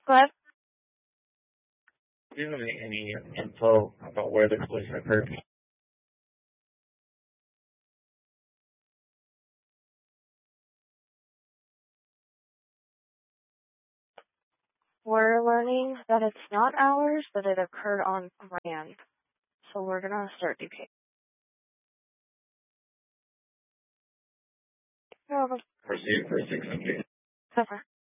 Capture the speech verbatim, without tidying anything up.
But Do you have any, any info about where the collision occurred? we're learning that it's not ours, but it occurred on land. So we're gonna start duplicating. Proceed for six hundred. Cover.